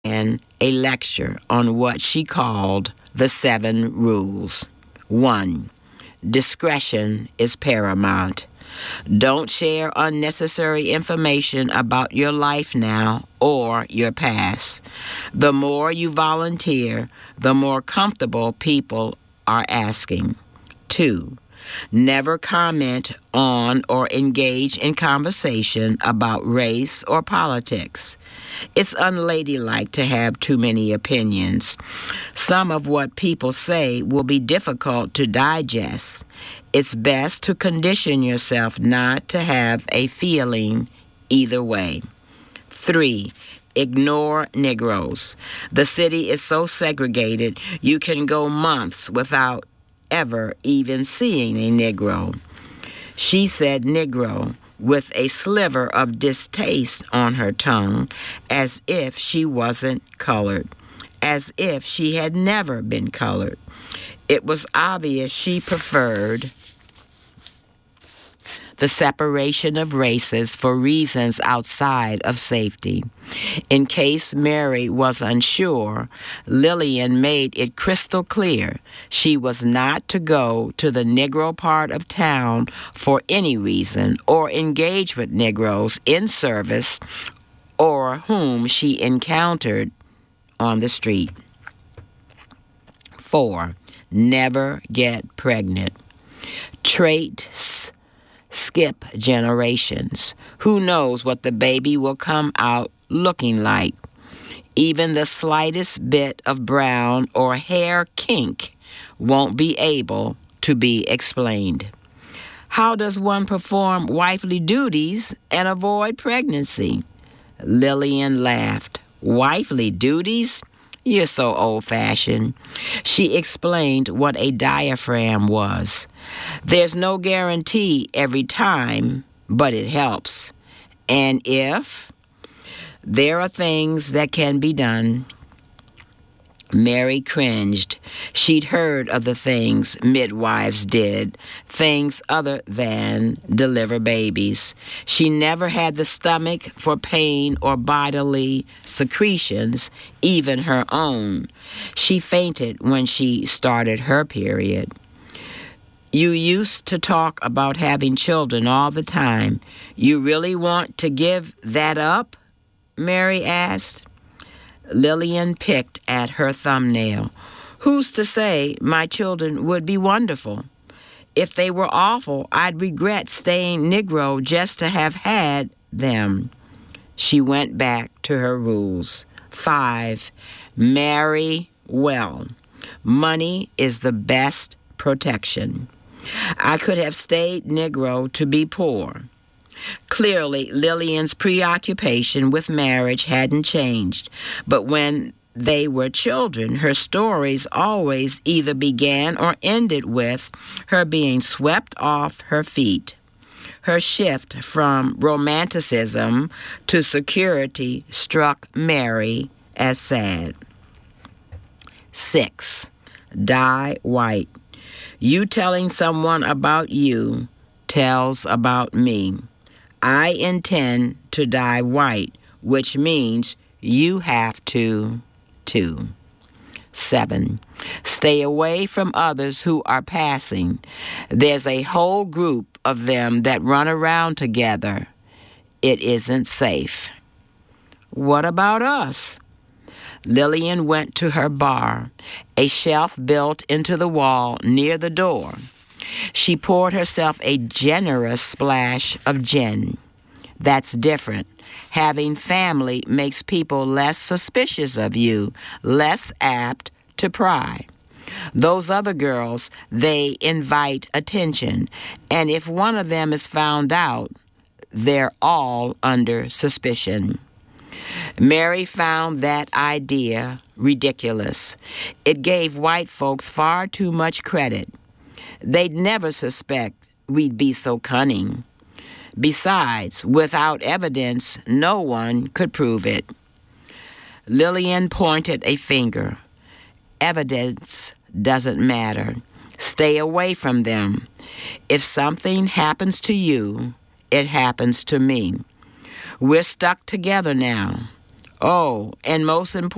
began a lecture on what she called the 7 rules. 1. Discretion is paramount. Don't share unnecessary information about your life now or your past. The more you volunteer, the more comfortable people are asking. 2. Never comment on or engage in conversation about race or politics. It's unladylike to have too many opinions. Some of what people say will be difficult to digest. It's best to condition yourself not to have a feeling either way. 3. Ignore Negroes. The city is so segregated you can go months without ever even seeing a Negro. She said Negro with a sliver of distaste on her tongue, as if she wasn't colored, as if she had never been colored. It was obvious she preferred the separation of races for reasons outside of safety. In case Mary was unsure, Lillian made it crystal clear she was not to go to the Negro part of town for any reason or engage with Negroes in service or whom she encountered on the street. 4. Never get pregnant. Traits skip generations. Who knows what the baby will come out looking like? Even the slightest bit of brown or hair kink won't be able to be explained. How does one perform wifely duties and avoid pregnancy? Lillian laughed. Wifely duties? You're so old-fashioned. She explained what a diaphragm was. There's no guarantee every time, but it helps. And if there are things that can be done. Mary cringed. She'd heard of the things midwives did, things other than deliver babies. She never had the stomach for pain or bodily secretions, even her own. She fainted when she started her period. You used to talk about having children all the time. You really want to give that up? Mary asked. Lillian picked at her thumbnail. Who's to say my children would be wonderful? If they were awful, I'd regret staying Negro just to have had them. She went back to her rules. 5. Marry well. Money is the best protection. I could have stayed Negro to be poor. Clearly, Lillian's preoccupation with marriage hadn't changed, but when they were children, her stories always either began or ended with her being swept off her feet. Her shift from romanticism to security struck Mary as sad. 6. Die white. You telling someone about you tells about me. I intend to die white, which means you have to, too. 7. Stay away from others who are passing. There's a whole group of them that run around together. It isn't safe. What about us? Lillian went to her bar, a shelf built into the wall near the door. She poured herself a generous splash of gin. That's different. Having family makes people less suspicious of you, less apt to pry. Those other girls, they invite attention, and if one of them is found out, they're all under suspicion. Mary found that idea ridiculous. It gave white folks far too much credit. They'd never suspect we'd be so cunning. Besides, without evidence, no one could prove it. Lillian pointed a finger. Evidence doesn't matter. Stay away from them. If something happens to you, it happens to me. We're stuck together now. Oh, and most important,